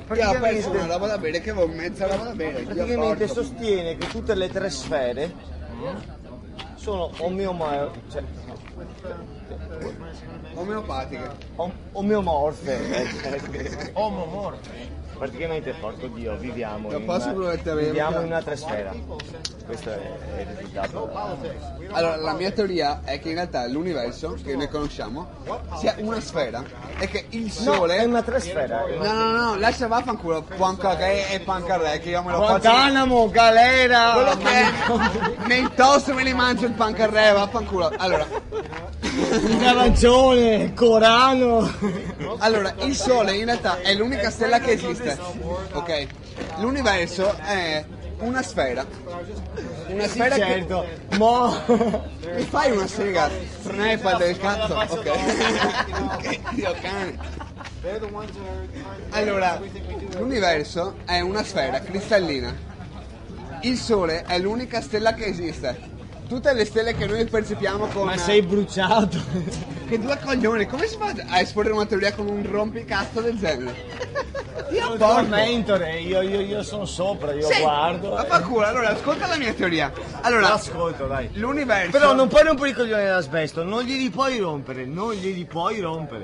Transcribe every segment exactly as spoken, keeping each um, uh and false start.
Io ho perso una roba da bere che avevo mezza roba da bere. Praticamente sostiene che tutte le tre sfere sono omeomorfe, cioè, omeopatiche. om- omeomorfe. Omomorfe. Praticamente, porco Dio, viviamo, Non in posso una, promettere, viviamo in una trasfera. Questo è, è il risultato. Allora, la mia teoria è che in realtà l'universo che noi conosciamo sia una sfera e che il No, sole... è una trasfera. è una- No, no, no, lascia vaffanculo, Poincaré e Pancaré, che io me lo faccio... Guantanamo, galera! Quello che è, nei toast me li mangio il Pancaré, vaffanculo. Allora, Il arancione, Corano. allora, il sole in realtà è l'unica stella che esiste, ok? L'universo è una sfera. Una Sì, sfera certo. Mo. che... Mi fai una sega? Frenepa del cazzo, ok? Che Dio cane. Allora, l'universo è una sfera cristallina. Il sole è l'unica stella che esiste. Tutte le stelle che noi percepiamo con... Ma sei bruciato. Che due coglioni, come si fa a esporre una teoria con un rompicazzo del genere? Io Io porco. mentore, io, io, io sono sopra, io Sì, guardo. ma fa culo, allora ascolta la mia teoria. Allora, Ascolta, dai. l'universo... Però non puoi rompere i coglioni dell'asbesto, non glieli puoi rompere, non glieli puoi rompere.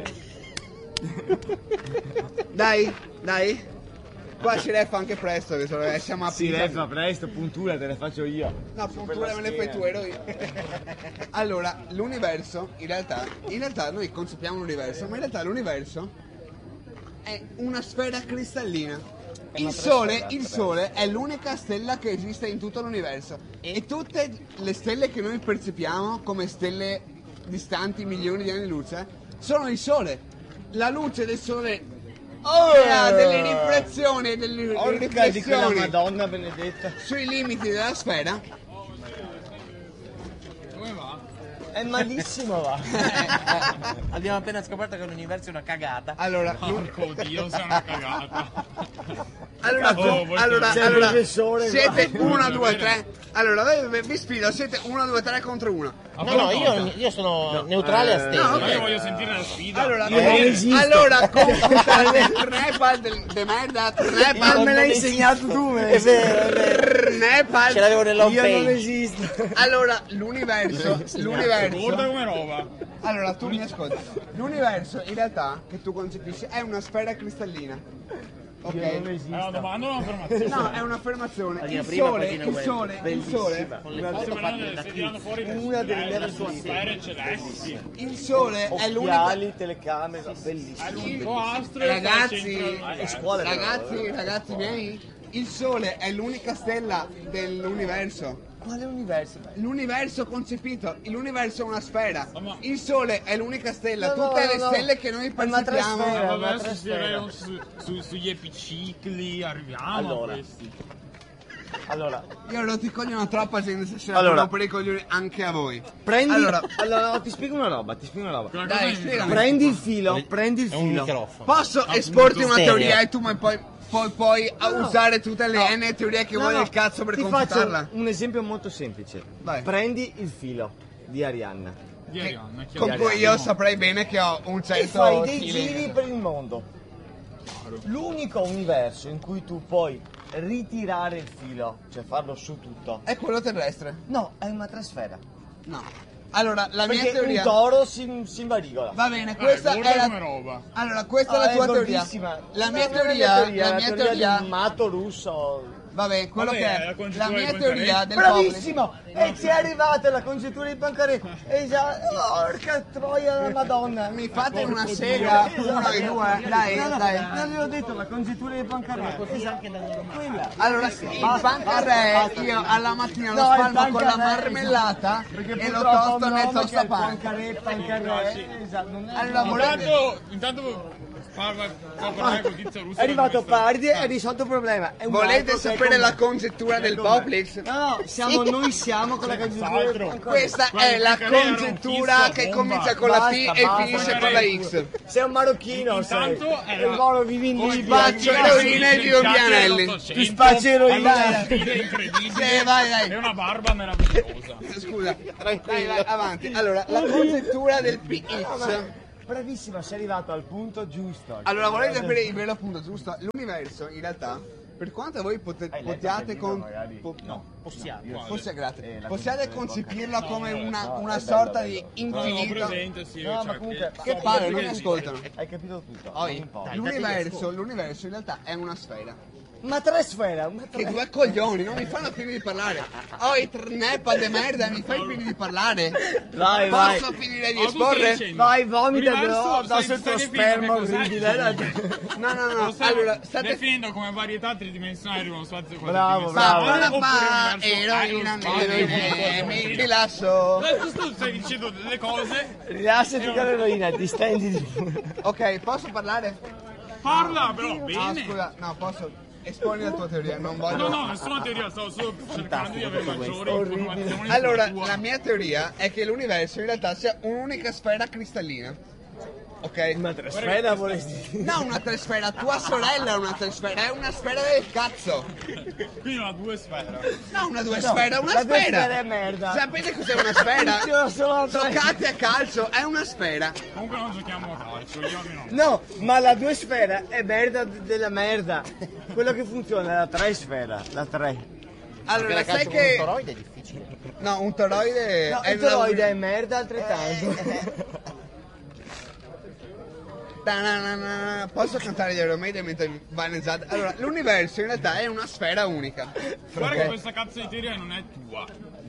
Dai, dai. Qua ci refa anche presto, che sono- siamo a Si Pisa. refa presto, puntura, te le faccio io. No, punture me le fai tu, ero io. Allora, l'universo, in realtà, in realtà noi concepiamo l'universo, ma in realtà l'universo è una sfera cristallina. Il sole, il sole è l'unica stella che esiste in tutto l'universo. E tutte le stelle che noi percepiamo come stelle distanti milioni di anni di luce sono il sole. La luce del sole crea delle riflessioni e delle Porca di quella riflessioni Madonna benedetta. sui limiti della sfera. È malissimo va. Abbiamo appena scoperto che l'universo è una cagata. Allora, Porco Dio, sei una cagata. allora, Oh, voi allora, sei allora, professore, siete va. uno, due, tre. Allora, vi, vi sfido, siete uno, due, tre contro uno. No, no, io, io sono neutrale a stelle. no, Ma io voglio sentire la sfida. Allora, Io non esisto. allora, computate tre pal del, de merda, tre pal me l'hai insegnato tu, me l'hai È vero, è vero. tre pal. Ce l'avevo nella home Io non page. esisto. Allora, l'universo, Guarda l'universo. come roba. Allora, tu mi ascolti. L'universo, in realtà, che tu concepisci, è una sfera cristallina. Io non Ok? È una esisto. domanda o un'affermazione? No, è un'affermazione. La mia Il prima sole, pagina il web. sole, il sole, Con le Una foto Stiamo fatte parlando da stai qui. tirando fuori Una delle mie le sue preferite. sfere celesti. il sole è l'unica. Occhiali, telecamere, bellissimo. È l'unico astro che sta al Ragazzi, centro del e scuole però, Ragazzi, ragazzi miei, il sole è l'unica stella dell'universo. Quale universo? L'universo concepito, l'universo è una sfera. Ma- Il sole è l'unica stella, No, no, tutte no, le no. stelle che noi È una percepiamo. trasfera. Ma una adesso trasfera. su, su, sugli epicicli arriviamo Allora. a questi. Allora, Io non ti cogliono troppo gente, se Allora. allora. per i coglioni anche a voi. prendi. Allora. Allora, no, ti spiego una roba, ti spiego una roba. Quella Dai, cosa mi- spiegami. Prendi il filo, prendi il È un filo. microfono. Posso esporti una stereo. teoria e tu mi puoi, puoi, puoi no. usare tutte le No. n teorie che No, vuoi no, del cazzo per ti confutarla? faccio un esempio molto semplice. Vai. Prendi il filo di Arianna Di Arianna, chi è Con Arianna? cui io saprei bene che ho un e certo fai dei feeling. giri per il mondo. L'unico universo in cui tu puoi ritirare il filo, cioè farlo su tutto, È quello terrestre? no, è una trasfera. No. Allora, la mia Perché teoria... un toro si, si invarigola. Va bene, Ah, questa è gorda è come la... roba. Allora, questa Ah, è la tua teoria. gordissima. La mia Non è teoria, la mia teoria teoria... di un matto russo. Vabbè, quello Vabbè, che la è la congettura mia di teoria Poincaré. del Publix. Bravissimo! E ci è arrivata la congettura di Poincaré. Esatto. Porca troia la Madonna. Mi fate una sega, uno e due, dai, No, no, dai. non vi ho detto la congettura di Poincaré. Esatto. Quella. Allora, il pancaré io alla mattina lo No, il spalmo con la pancaré, marmellata Perché e lo purtroppo tosto un nel uomo che ha il tostapane. Poincaré, Poincaré. Esatto, non è- Allora, volete... Intanto, intanto parla, fa parlare con tizio russo. È arrivato come sta- Pardi e ha risolto il problema. È un Volete altro che è sapere con la me. congettura del È con me. Poplix? No, no, siamo, noi siamo con la congettura di Senz'altro. Poincaré. Questa Guarda, è la il pancaré era un congettura fisso che bomba. comincia con la P Basta, e basta, finisce basta. con la X. Sei un marocchino, sei. Intanto era- Il moro vivi in Come Libia. faccio eroina e vivo in Pianelli. Ti spacci eroina. Allora, è incredibile. Sì, vai, dai. È una barba meravigliosa. Scusa, dai, vai, avanti. Allora, la congettura del P X bravissima, sei arrivato al punto giusto. Allora, volete sapere il vero punto giusto? L'universo, in realtà, per quanto voi pote- Hai letto possiate il con... libro, magari? po- No, possiamo. Possiate, grazie. Eh, la Possiate concezione concepirla come una, No, una è sorta bello, di bello. Non ho infinito... presente, sì. No, cioè, ma comunque, Che palle, non mi ascoltano. Hai capito tutto. Poi, non importa. l'universo, l'universo in realtà è una sfera. Ma tre sfere, ma Che tre. due coglioni, non mi fanno finire di parlare. Oh, i trneppa de merda, mi fai finire di parlare? Vai, vai. Posso finire di Oh, tu stai esporre? dicendo, Vai, vomita, l'universo, però, sai- addosso il sai tuo definire sperma che cos'è? orribile. No, no, Lo no, stai allora, state... definendo come varietà tridimensionali di uno spazio Bravo, quadridimensionale. bravo. Ma Oppure pa, universo eroina, aerospazio, eh, mi qualcosa. rilasso. Adesso tu stai dicendo delle cose. Rilassati con l'eroina, distendi di più. Ok, posso parlare? Parla però No, bene. scusa, no, posso... Esponi la tua teoria, non voglio... No, no, nessuna teoria, stavo solo cercando di avere maggiori informazioni. Allora, sulla tua- la mia teoria è che l'universo in realtà sia un'unica sfera cristallina. Ok? Una tre sfera vorresti dire? No, una tresfera, tua sorella è una tresfera, è una sfera del cazzo. Qui non ha due sfere. No, una due sfera, una la due sfera. sfere è merda. Sapete cos'è una sfera? Funziona solo a tre. Giocate a calcio, è una sfera. Comunque non giochiamo a calcio, io almeno. No, ma la due sfera è merda d- della merda. Quello che funziona è la tre sfera, la tre. Allora, sai che... Un toroide è difficile. No, un toroide No, è il toroide è merda altrettanto. Ta-na-na-na. Posso cantare gli Iron Maiden mentre vaneggiate? Allora, l'universo in realtà è una sfera unica. Guarda che Ok? questa cazzo di teoria non è tua.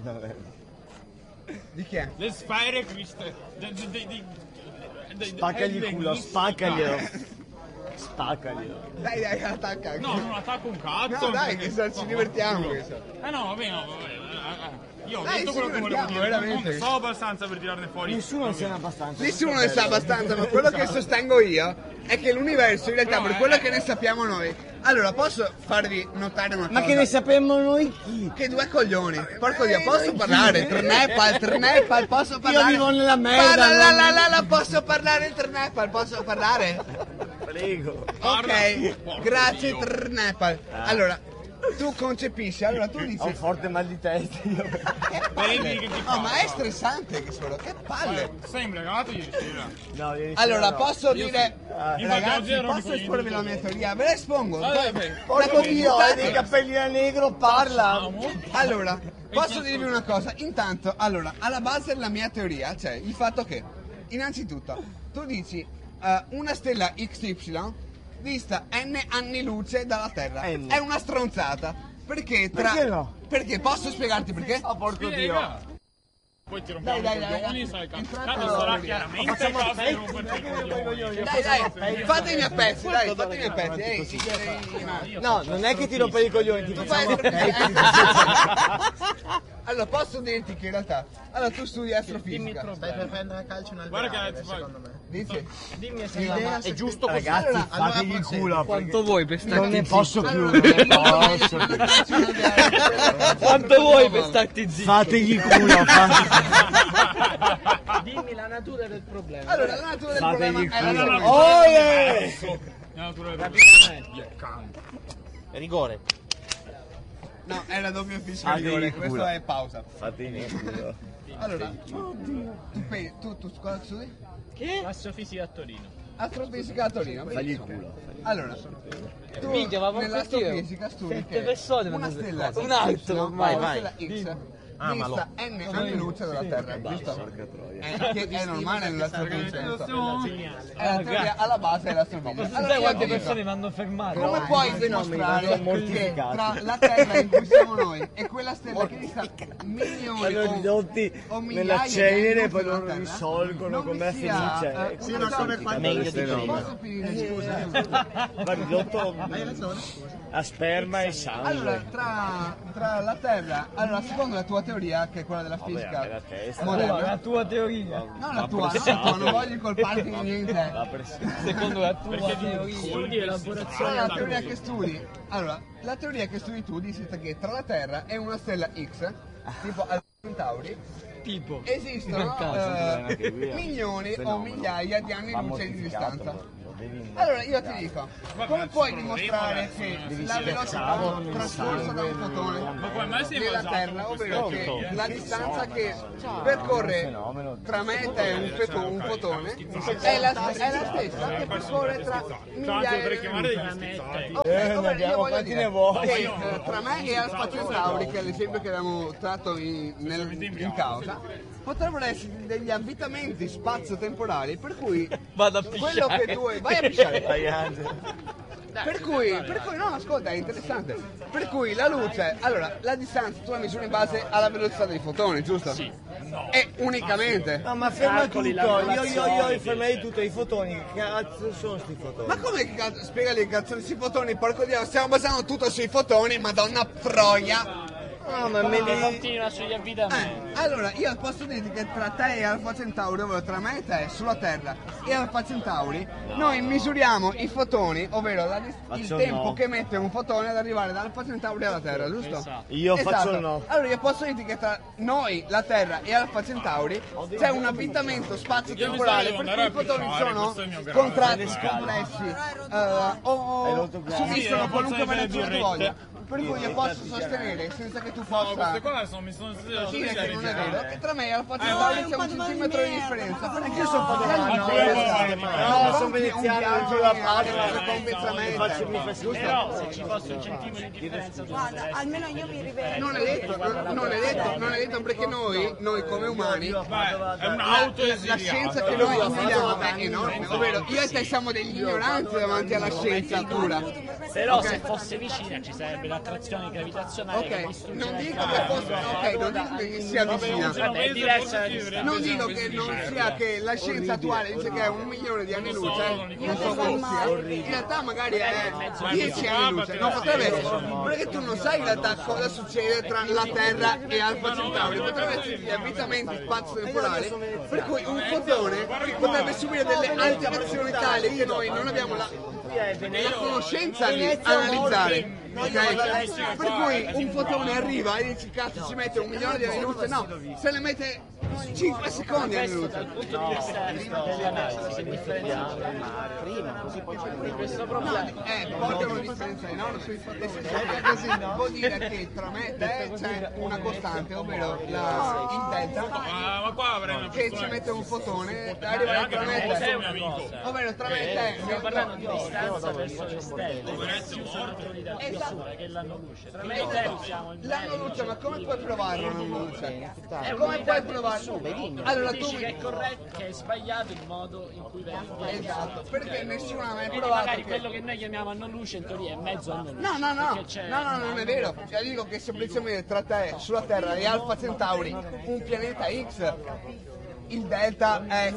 Di chi è? Le sfere criste. de- de- de- de- de- Spaccagli il culo, ellenista. spaccaglielo. Spaccaglielo. Dai, dai, attacca. No, non attacco un cazzo. No, dai, perché- che ci divertiamo. questo. Eh no, vabbè, no, vabbè. eh, eh. Io ho Dai, detto ci quello che volevo divertiamo, dire. veramente. Non so abbastanza per tirarne fuori. Nessuno se ne ha abbastanza. Nessuno ne sa abbastanza, ma quello che sostengo io è che l'universo in realtà, Però, per eh, quello che ne sappiamo noi. Allora, posso farvi notare una cosa? Ma che ne sapemmo noi chi? Che due coglioni. Porco dio, posso parlare? Trnepal, Trnepal, posso parlare? vivo nella merda, Parla, la, non- la, la, la, posso parlare il Trnepal? Posso parlare? Prego. Parla. Ok, Porco grazie Dio. Trnepal. Allora, tu concepisci, allora tu Ho un dici... forte mal di testa io. Che Vedi palle! che ti Oh, ma è passa? stressante che solo, che palle! Sei imbriagato ieri sera. No, ieri sera Allora, no. posso Io dire... sì. Infatti oggi Ragazzi, ero posso ricoglito esporvi la tutto. mia teoria? Ve la espongo. Ah, Poi- vabbè. Porco la Dio, hai consultate. dei capelli da negro, parla. Allora, posso dirvi una cosa? Intanto, allora, alla base della mia teoria c'è il fatto che, innanzitutto, tu dici eh, una stella X Y dista n anni luce dalla Terra. N. È una stronzata. Perché tra... Perché no? Perché posso spiegarti perché? Oh, porco Dio. Spiega. Poi ti rompiamo Dai, i dai, dai, coglioni, dai. sai cazzo. Entrate Tanto nella sarà teoria. chiaramente il Facciamo caso di fake, romperti i perché io coglioni. voglio- Dai, dai, fatemi a pezzi, dai, fatemi a pezzi. Ehi, ehi, No, non è che ti rompe i coglioni, ti tu fai... facciamo Allora, posso dirti che in realtà... Allora, tu studi astrofisica. Stai per prendere a calcio un Guarda che alberale, ti fai- secondo me. Dici? Dimmi se L'idea l'idea è giusto così. Ragazzi, Allora, fategli il allora, culo. quanto vuoi per Non ne posso più, non Allora, ne posso più. Quanto vuoi per starti zitto? Fategli il culo, fate... Dimmi la natura del problema. Allora, la natura del Fategli problema il è la culo. seguente. Oh yeah! Nella natura del Rigore. No, è la doppia fischia Fategli rigore, il questo culo. è pausa. Fategli il culo. Allora, tu, pe- tu, tu cosa studi? Astrofisica a Torino. Astrofisica a Torino. Fagli il benissimo. culo. Allora, tu Minchia, ma nell'astrofisica studi Sette che persone una fanno stella un altro, Y, vai, una vai. stella X Amalo. dista n anni luce dalla Terra, giusto? Porca troia. È, che è normale nell'astrofisica. È la Ah, teoria alla base dell'astrofisica. Sai Allora, io quante dico, persone mi hanno fermato? come No, puoi no, dimostrare no, mi vengono che mortificati. tra la Terra in cui siamo noi e quella stella che dista milioni Vanno o, ridotti o nella migliaia di cenere anni e poi dalla loro Terra, risolgono non com'è vi sia, felice. eh, Sì, una non cosa- come quando meglio queste di robe. Posso finire, scusa? Va ridotto a sperma e sangue. Allora, tra, tra la Terra, allora, secondo la tua teoria, che è quella della Vabbè, fisica anche la testa. moderna, La tua teoria. no, la tua, no, la tua, non voglio incolparti di niente. La pressione. Secondo la tua teoria. Studi elaborazione. Allora, la teoria che studi, allora, la teoria che studi tu dice che tra la Terra e una stella X, tipo Alpha Centauri, Tipo. esistono caso, eh, anche qui, eh. milioni o Fenomeno. migliaia di anni Va luce di mortificato, distanza. proprio. Allora io ti dico, come puoi dimostrare che la velocità trascorsa da un fotone nella Terra, ovvero che la distanza che percorre tra me e te un, feto, un fotone è la, è la stessa che percorre tra migliaia di chilometri. Eh, ne abbiamo quanti ne vuoi? Che, eh, tra me e Alfa Centauri, che è l'esempio che abbiamo tratto in, nel, in causa, potrebbero essere degli avvitamenti spazio-temporali per cui Vado a quello pisciare. che tu vai a pisciare. Dai, Angelo. Per cui, per cui, no, ascolta, è interessante. Per cui la luce, allora, la distanza tu la misuri in base alla velocità dei fotoni, giusto? Sì. E unicamente. No, ma ferma tutto, io, io, io fermerei tutto, i fotoni, che cazzo sono sti fotoni? Ma come che cazzo, spiegali che cazzo di fotoni, porco dio, stiamo basando tutto sui fotoni, madonna troia. No, ma me li... continua sugli avvitamenti. Eh, allora, io posso dirti che tra te e Alfa Centauri, ovvero tra me e te sulla Terra e Alfa Centauri, noi misuriamo i fotoni, ovvero la dis- il Faccio tempo no. che mette un fotone ad arrivare da Alfa Centauri alla Terra, giusto? Esatto. Io Esatto. faccio il no. Allora, io posso dirti che tra noi, la Terra e Alfa Centauri c'è un avvitamento spazio-temporale per cui i fotoni sono contratti, complessi eh, o subiscono qualunque variazione tu voglia. Per cui io posso sostenere, senza che tu possa Queste qua sono, mi sono dire che non è vero, che tra me e Alfa Centauri c'è un centimetro di differenza. Perché io sono No, no, sono veneziano, giù la Però se ci fosse un centimetro di differenza tu Guarda, almeno io mi rivelo. non è detto, non, non è detto, non è detto perché noi, noi come umani, è la, un'auto la scienza che noi studiamo è enorme, ovvero io e te siamo degli ignoranti davanti alla scienza pura. Però Ok. se fosse vicina ci sarebbe l'attrazione gravitazionale che Ok, distrugge non le dico carte. che fosse, ok, non dico che sia vicina. Vabbè, è diversa la distanza. Non dico che non sia che la scienza attuale dice che è un milione di anni luce, non so come sia, in realtà magari è dieci anni luce, non potrebbe essere, perché tu non sai in realtà cosa succede tra la Terra e Alfa Centauri, potrebbero essere gli avvitamenti spazio-temporali, per cui un fotone potrebbe subire delle alterazioni tali che noi non abbiamo la, la conoscenza di analizzare. Ok? Per cui un fotone arriva e dici cazzo ci mette un milione di anni luce, no, se ne mette cinque secondi anni luce. Dal punto di vista dell'analisi si differenzia prima, così poi c'è questo problema. Eh, porta una differenza enorme sui fotoni, così vuol dire che tra me e te c'è una costante, ovvero la, il delta, Ma, ma qua avrei una che ci persona mette un fotone da arrivare tra me e te, ovvero tra me e te. Stiamo parlando di distanza verso le stelle, si usano metodi da più sole che l'anno luce. Tra me e te usiamo il L'anno luce, ma come puoi provarlo l'anno luce? È Come puoi provarlo? Allora tu tu dici che è corretto, che è sbagliato il modo in cui viene esatto, perché nessuno ha mai quindi provato magari che... quello che noi chiamiamo anno luce in teoria è mezzo anno luce. No, no, no, perché c'è no, no, non è vero. Io dico che semplicemente tra te sulla Terra e Alfa Centauri, un pianeta X, il delta è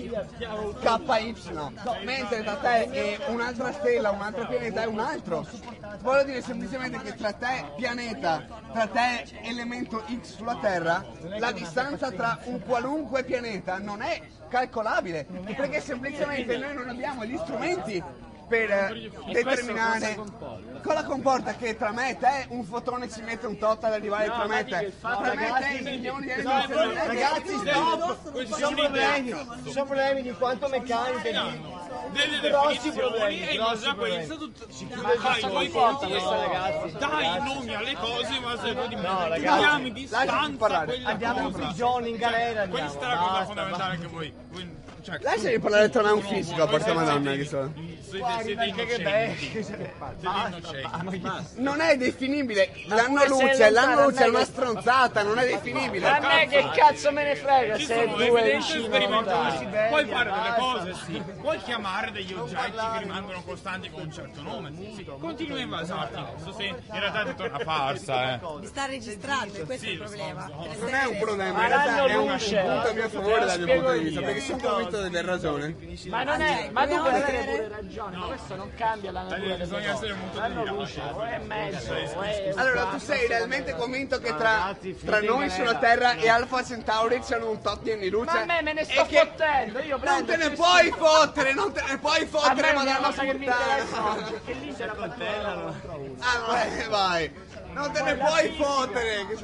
K Y, mentre tra te e un'altra stella, un altro pianeta è un altro. Voglio dire semplicemente che tra te pianeta, tra te elemento X sulla Terra, la distanza tra un qualunque pianeta non è calcolabile, perché semplicemente noi non abbiamo gli strumenti per eh, determinare cosa comporta che tra me e te un fotone ci mette un tot ad arrivare tra me e te, tra me e te milioni di anni di luce. Ragazzi, stop! Ci sono problemi, ci sono problemi di quanto meccanica, di delle grossi definizioni problemi, e in grossi base a problemi. questo tu Si fai chiude i tuoi conti e ragazzi, dai i nomi alle cose in base a tu di me. No, Tu ragazzi, chiami lasciami distanza parlare. quella Andiamo in cosa. prigione, in galera, andiamo. Questa è la cosa Basta, fondamentale che voi, voi cioè, Lasciami parlare tra me un uno fisico, vuole- porca siete- madonna che sono. Siete, siete innocenti. Siete innocenti. Non è definibile, l'anno pure se luce, è l'anno lontano, luce è non è una che- stronzata, non è definibile. A me che cazzo me ne frega Ci se sono due evidenze vicino sperimentali, lontani. puoi fare delle cose, sì, puoi chiamare degli oggetti che rimangono costanti con un certo nome, sì, continua a invasarti, questo sì, in realtà è tutta una farsa, eh. Mi sta registrando, questo è il problema. Non è un problema, Ma in realtà l'anno è un luce, punto a mio favore te lo dal mio spiego punto di vista, io. perché sono convinto di aver ragione. Ma non è, ma tu Proviamo puoi a avere vedere. pure ragione, ma questo non cambia la natura delle Bisogna essere cose. molto L'anno delicati. luce o è mezzo, o è Allora, tu sei realmente convinto che tra, tra noi sulla Terra e Alfa Centauri c'hanno un tot di anni luce? Ma a me me ne sto E che- fottendo, io Non prendo te ne ci puoi sto- fottere, non te ne puoi A fottere, me è una madonna cosa che mi interessa puttana. oggi, che l'Inter ha battuto Ah, vai, vai. Non te ne puoi fottere. Che sono-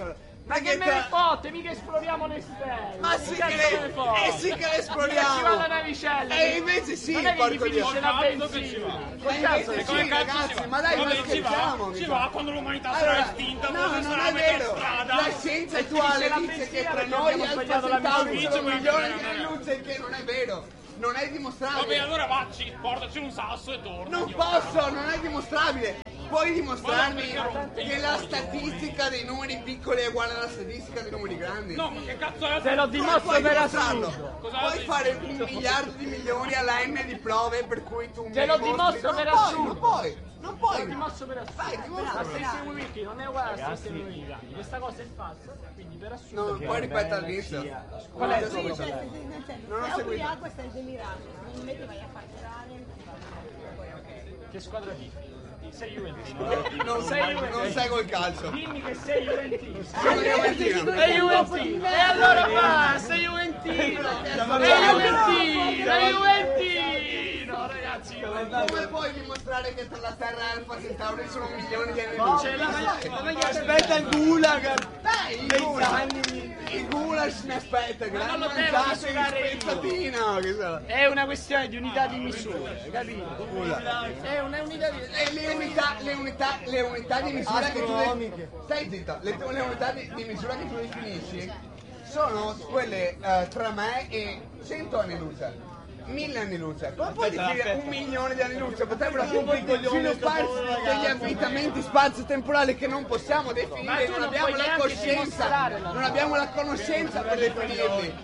Ma che che me ne tra- fotte, mica esploriamo le stelle. Ma sì Che che cazzo me ne le... fotte? Eh sì che le Ci esploriamo! va la navicella. E invece sì, non è che gli porco Dio. finisce la Capito che ci benzina. va. E Che cazzo invece ne Come sì, cazzo ragazzi, ci va? ma dai, ma Vabbè, ci scherziamo! va, mi ci sa. va quando l'umanità sarà Allora, estinta, no, cosa non sarà è a metà vero. strada? La scienza attuale la dice che benzina tra perché noi abbiamo e Alfa sbagliato la Centauri misura. sono Dice, milioni ma di non anni è- luce, che non è vero. Non è Vabbè, dimostrabile. allora vacci, portaci un sasso e torna. Non Dio. posso, non è dimostrabile. Puoi dimostrarmi Ma no, perché che la statistica dei numeri piccoli è uguale alla statistica dei numeri grandi? No, ma che cazzo è? Te lo dimostro Puoi per dimostrarlo. assurdo. Cosa Puoi dici? fare un miliardo di milioni alla n di prove per cui tu mi Te lo dimostri- dimostro non per puoi, assurdo. Non puoi, non puoi. Te lo dimostro per assurdo. Vai, La dimostralo. stessa wiki non è uguale alla stessa wiki. Questa cosa è falsa, quindi per assurdo. Non puoi ripetere all'inizio. Qual è il Non tuo ho Cioè, seguito. se- se- se- Non ho se apri seguito. acqua stai delirando, non metti vai a partorare. Che squadra tifi? Sei Juventino. Non, sei non Juventino. seguo il calcio. Dimmi che sei Juventino. Sono Juventino. Sei Juventino. E allora va, sei Juventino. Sei Juventino. Sei Juventino, ragazzi. Come puoi dimostrare che tra la Terra e Alfa Centauri sono milioni di anni luce? C'è la maglia. Aspetta il gulag! Dai, il Gulag! Il Gulag mi aspetta, non grande lo devo mangiato in misurare io. spezzatino! Che so. È una questione di unità di misura, capito? È una unità di E le unità, le unità, le unità di misura che tu Astronomiche. stai zitto, le, le unità di, di misura che tu definisci sono quelle eh, tra me e cento anni luce. Mille anni luce. Come puoi definire un milione di anni luce? Potrebbero svilupparsi degli avvitamenti spazio-temporali che non possiamo Ma definire, tu non non abbiamo puoi la neanche coscienza, dimostrare la non abbiamo la conoscenza per definirli.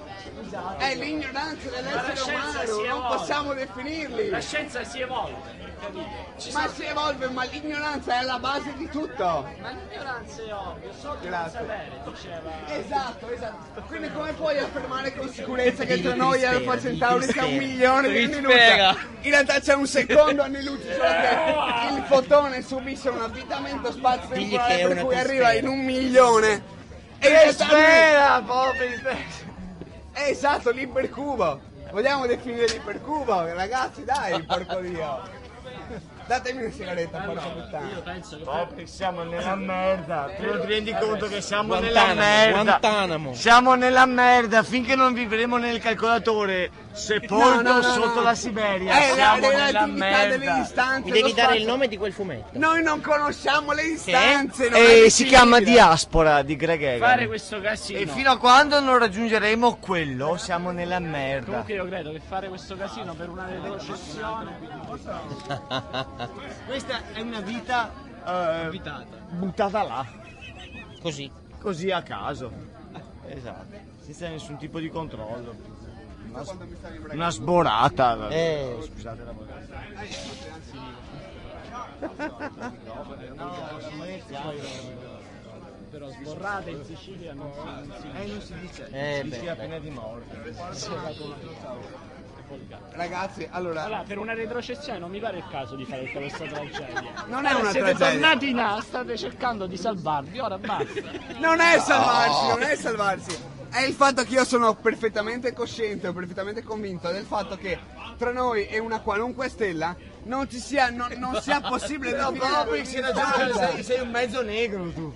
È l'ignoranza dell'essere scienza umano, si non evolve. possiamo definirli. La scienza si evolve, capito? Ci Ma sono- si evolve, ma l'ignoranza è alla base di tutto. Ma l'ignoranza è ovvio, so di non Grazie. sapere, diceva. Esatto, esatto. Quindi come puoi affermare con sicurezza che tra noi e Alfa Centauri c'è un milione di anni luce? In realtà c'è un secondo anni luce, solo che il fotone subisce un avvitamento spazio-temporale per cui arriva in un milione. E in Che realtà- sfera, proprio! Eh, esatto, l'ipercubo. Vogliamo definire l'ipercubo? Ragazzi, dai, porco Dio. Datemi una sigaretta, porca puttana. Io penso che Proprio siamo nella merda, tu non ti rendi conto che siamo Guantanamo, nella merda. Guantanamo. Siamo nella merda, finché non vivremo nel calcolatore sepolto No, no, no, sotto no. la Siberia. È la siamo nella relatività delle merda. distanze. Mi devi lo dare il spazio. nome di quel fumetto. Noi non conosciamo le distanze. non è E si definibile. chiama Diaspora di Greg fare Egan. questo casino. E fino a quando non raggiungeremo quello, siamo nella merda. Comunque io credo che fare questo casino per una retrocessione Questa è una vita eh, buttata là, Così. così a caso. Esatto, senza nessun tipo di controllo. Una, una sborata. Eh. Scusate la parola. però sborrate in Sicilia non si, non si Eh, non si dice, Eh, si beh, dice la pena di morte. Ragazzi, allora, Allora, per una retrocessione non mi pare il caso di fare tutta questa tragedia. non è Ora una siete tragedia. tornati in A, state cercando di salvarvi, ora basta. Non è salvarsi, non è salvarsi. È il fatto che io sono perfettamente cosciente, o perfettamente convinto del fatto che tra noi e una qualunque stella non ci sia, non, non sia possibile No, definire proprio sei ragione, sei, sei un mezzo negro tu.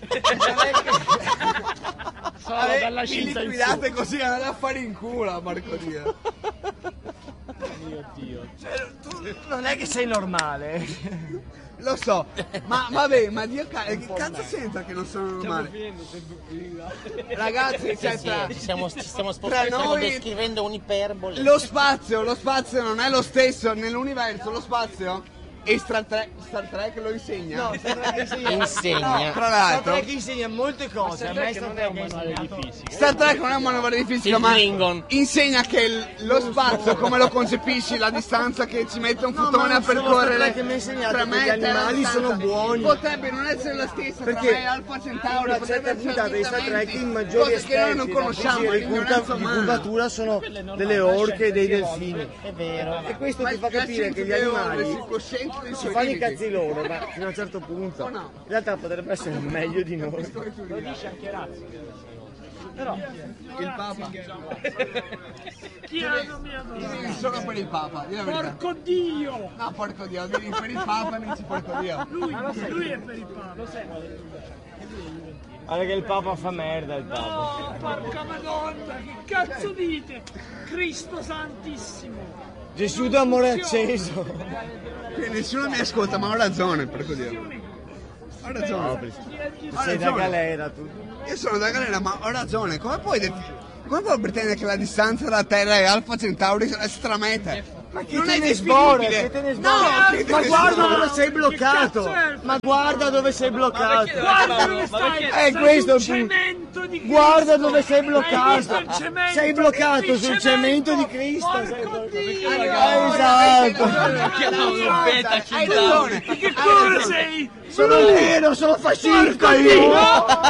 Solo Vabbè, dalla mi scienza in su. liquidate così, andate a fare in culo, porco Dio. Mio Dio. Cioè, tu non è che sei normale. Lo so, ma vabbè, ma Dio ca- che cazzo c'entra che non sono normale? Ragazzi, cioè, tra, Ci stiamo, ci stiamo tra spostando, stiamo noi descrivendo un'iperbole. lo spazio, lo spazio non è lo stesso nell'universo, lo spazio e Star Trek, Star Trek lo insegna. No, Star Trek insegna. Insegna. Tra Star l'altro, Trek insegna molte cose. Star A me Trek Star non è un Trek ha manuale di insegnato- fisica. Star Trek non è un manuale di fisica, Il ma Klingon. insegna che l- lo spazio, come lo concepisci, la distanza che ci mette un No, fotone ma a non solo percorrere Star Trek mi ha insegnato tra che me gli e te, la animali distanza sono buoni. potrebbe non essere la stessa Perché tra me e Alfa Centauri, in una potrebbe certa essere puntata di Star Trek avvitamenti, i maggiori cose che noi non esperti conosciamo, di l'ignoranza curva- di umana. curvatura sono Quello è normale, delle la orche e dei scienza si delfini. È vero. E questo Ma ti fa la capire scienza che gli deve animali evolversi coscienti dei si suoi fanno i limiti. cazzi loro, ma fino a un certo punto O no? in realtà potrebbe essere meglio di noi. Lo dice anche Razzi. Però Il Papa. Chiaro mia Vieni donna. solo per il Papa, di la verità. Porco Dio! No, porco Dio, vieni per il Papa, non ci porco Dio. Lui, lui è per il Papa. Guarda che il Papa fa merda il Papa. No, porca madonna, che cazzo dite? Cristo Santissimo. Gesù d'amore acceso. Qui nessuno mi ascolta, ma ho ragione, porco Dio. Ho ragione. Ho Sei da ragione. galera tu. Io sono da galera, ma ho ragione. Come puoi, det- come puoi pretendere che la distanza dalla Terra e Alfa Centauri sia estremete? Ma che Non te è ne sbora, definibile. che te ne No, sbora. che te Ma ne guarda sbora. dove sei bloccato. Che cazzo è? Ma guarda dove sei bloccato. Guarda dove stai! Eh, Sei questo è il sul punto. cemento di Cristo! Guarda dove sei Hai visto bloccato. il cemento? Sei bloccato Il sul cemento di Cristo. Porco sei bloccato. Dio! Esatto. Hai ragione. Di che colore sei? Sono nero, sono fascista io. Eh,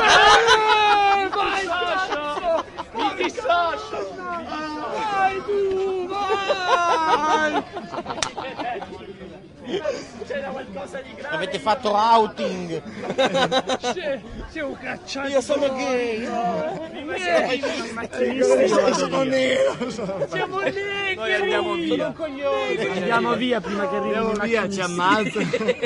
vai, cazzo! Mi dissocio! Vai tu, vai! C'era qualcosa di grave. Avete fatto outing. C'è, c'è un cacciato. Io sono gay. Gay. Io sono nero. Siamo negri. Noi andiamo via. Sono coglioni. Andiamo via prima che arriviamo via, ci ammazza.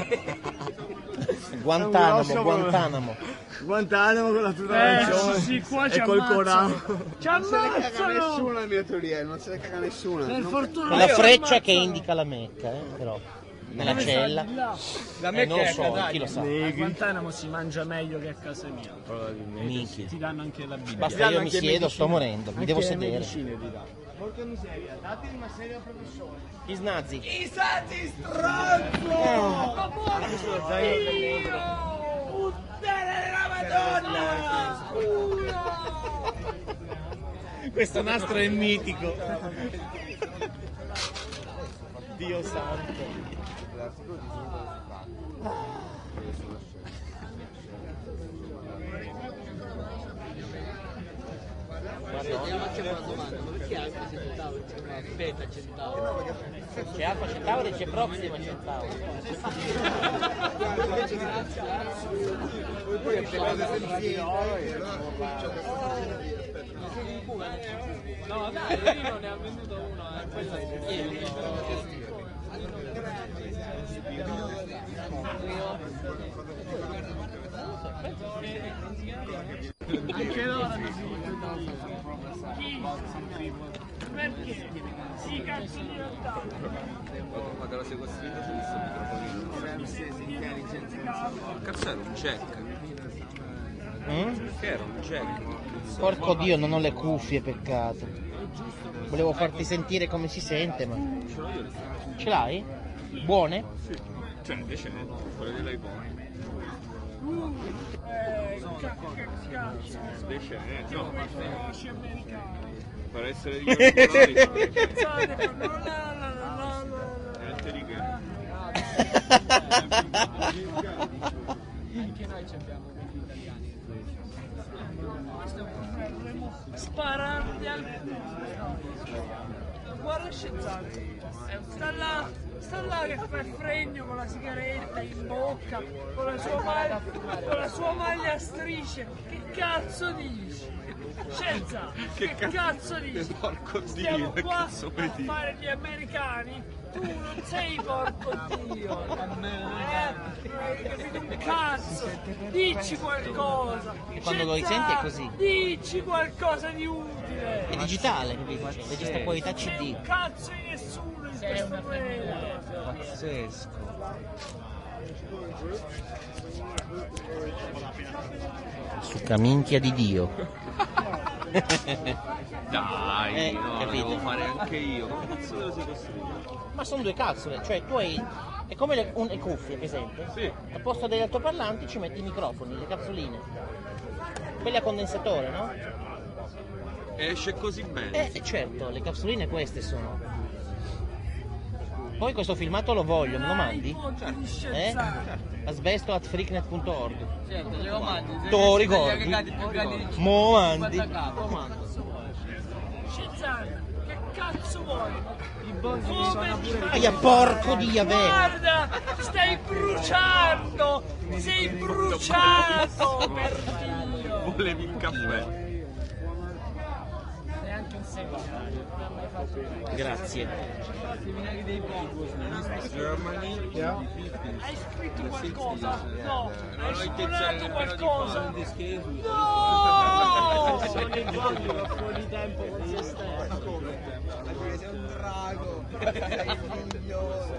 Guantanamo, Guantanamo. Guantanamo con la tuta Eh, arancione sì, qua ci e col ammazzano. Corano. Ci Non se ne caga ammazzano. nessuno nella mia teoria, non se ne caga nessuno. Per Non- fortuna Con la ci freccia ammazzano. che indica la Mecca, eh, però. Nella Dove cella. sta? Là. Eh, non lo so, chi lo sa. A Guantanamo si mangia meglio che a casa mia. Minchia. Ti danno anche la Bibbia. Basta io mi siedo, sto morendo, mi devo sedere. Porca miseria, date una seria professore. Gli snazi. Ma porco Dio! Puttana della Madonna! Culo! Questo nastro è mitico. Dio santo. C'è Alfa Centauri e c'è Proxima Centauri. No dai, io non ne ha venduto uno, è quello anche loro chi? Perché? Sì, cazzo di realtà. Quando la sei costruita c'è visto il microfonino. Cazzo era un jack? Mm? Che era un jack? Porco Dio, non ho le cuffie, peccato. Volevo farti sentire come si sente, ma... Ce l'hai? Buone? Cioè, invece quelle dell'iPhone. Uh, eh, ca- ca- cazzo. Invece eh, Che no, quei feroci americani. per essere di quel Pensate, no, no, no, no, no. niente di che. Anche noi ci abbiamo degli italiani. Questo è un problema. Sparargli al guarda Scezzano. Sta là, sta là che fa il fregno con la sigaretta in bocca, con la sua maglia, con la sua maglia a strisce. Che cazzo dici? Scenza, che, cazzo dici? Porco Dio, Stiamo che qua cazzo vuoi a dire? fare gli americani. Tu non sei porco Dio. Eh, non hai capito un cazzo. Dici qualcosa. E quando lo Scenza, risenti è così. Dici qualcosa di utile. È digitale, capito? Cioè, registra qualità Sei C un D. cazzo di nessuno in questo paese. Pazzesco. Succa minchia di Dio. Dai, Eh, no, capito. lo devo fare anche io. Come cazzo te lo sei costruito? Ma sono due cazzole, cioè tu hai... È come le, un, le cuffie, presente? Sì. Al posto degli altoparlanti ci metti i microfoni, le capsuline. Quelle a condensatore, no? Esce così bene. Eh, certo, le capsuline queste sono. Poi questo filmato lo voglio, me lo mandi? Eh? Asbesto at freaknet punto org. Certo, glielo mandi. Te lo ricordi? Mo mandi. Scezzano, che cazzo vuoi? Come ti fai? Aia, porco di Yahweh. Guarda, stai bruciando! Sei bruciato, per Dio! Volevi il caffè. Neanche un Grazie. Hai scritto qualcosa? No. Hai suonato qualcosa? No! fuori tempo con se stesso. Sei un drago, sei il migliore.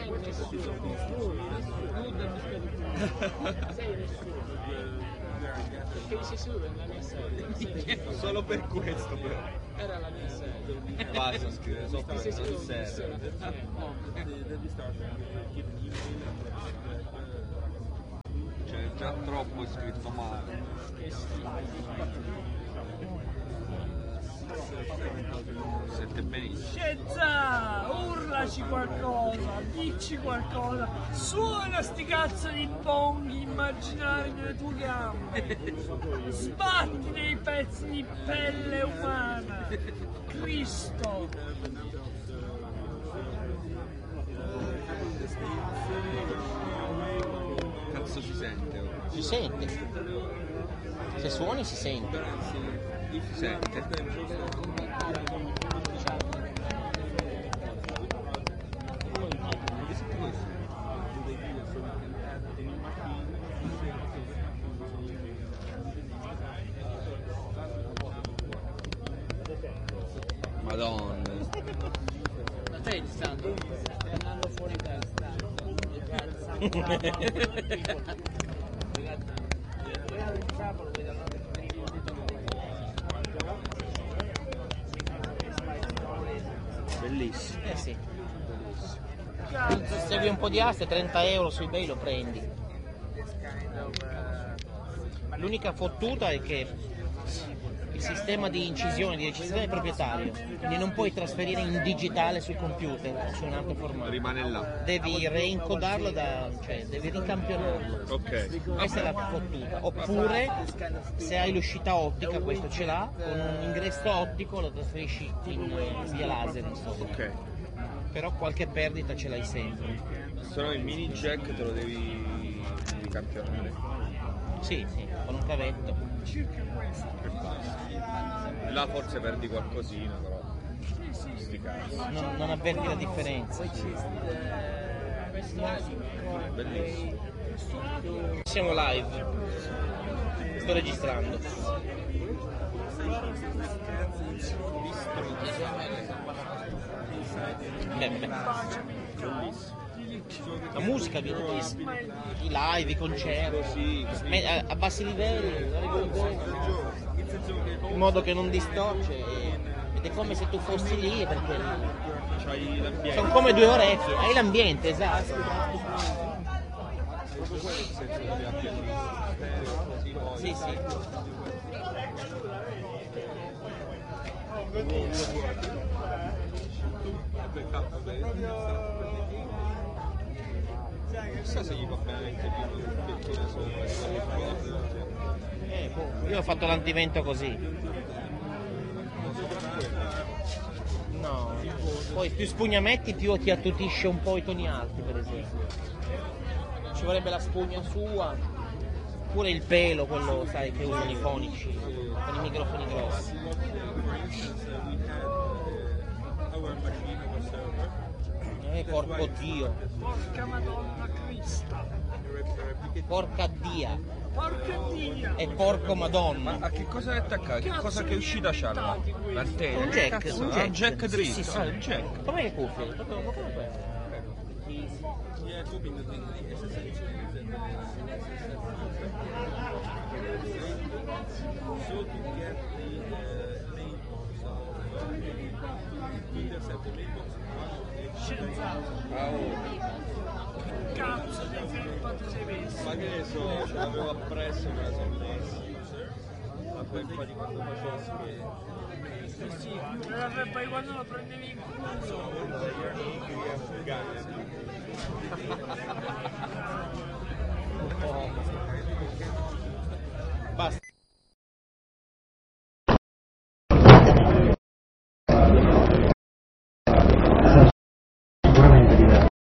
Solo per questo però. Era la mia serie. Basta scrivere sopra, non serve. C'è già troppo scritto male. Sente benissimo. Scenza! Urlaci qualcosa, dici qualcosa, suona sti cazzo di bonghi immaginari nelle tue gambe, sbatti dei pezzi di pelle umana, Cristo! Cazzo si sente? Oh. Si sente. Se suoni si sente. Si sente. Madonna. Ma stai stando? Stai andando fuori testa. Bellissimo. Eh sì. Se segui un po' di aste, trenta euro su eBay lo prendi. L'unica fottuta è che il sistema di incisione, di decisione è proprietario, quindi non puoi trasferire in digitale sul computer, su un altro formato. Rimane là. Devi reincodarlo, da, cioè devi ricampionarlo. Ok. Questa è la fottuta. Oppure, se hai l'uscita ottica, questo ce l'ha, con un ingresso ottico lo trasferisci in via laser, insomma. Ok. Però qualche perdita ce l'hai sempre. Se no il mini jack te lo devi ricampionare. Sì, sì, con un cavetto. E basta. Là forse perdi qualcosina però. Sti cazzi. Non, non avverti la differenza. Bellissimo. Siamo live. Sto registrando. Beh, la musica viene vista, i live, i concerti, Me- a, a bassi livelli, la regoli bene, in modo che non distorce e- ed è come se tu fossi lì perché C'hai l'ambiente. sono come due orecchie, hai l'ambiente, esatto. Sì, sì. Chissà se gli va bene anche più un pettine sopra. Eh, boh, io ho fatto l'antivento così. No, poi più spugnametti più ti attutisce un po' i toni alti, per esempio. Ci vorrebbe la spugna sua, oppure il pelo, quello sai che usano i fonici, con i microfoni grossi. Eh, porco Dio, Porca Madonna Crista! porca Dia, Porca Dio! e porco Madonna. A che cosa è attaccato? Che cosa che è uscita c'ha là? L'antenna? Un Che jack, cazzo? un Ah, jack. un jack Sì, dritto. sì, sì. Ah, un jack. Com'è le cuffie? Proprio- proprio questo. Scienziato! Ah, oh. Che cazzo di felpa ti sei messo? Ma che ne so, ce l'avevo appresso, me la sono messa. La felpa di quando facevo schifo. Sì, la felpa di quando lo prendevi in culo! Basta.